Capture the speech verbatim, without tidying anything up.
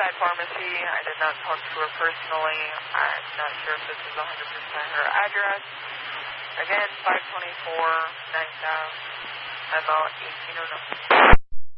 Riverside Pharmacy. I did not talk to her personally. I'm not sure if this is one hundred percent her address. Again, five twenty-four, ninth Ave, M L eighteen oh nine.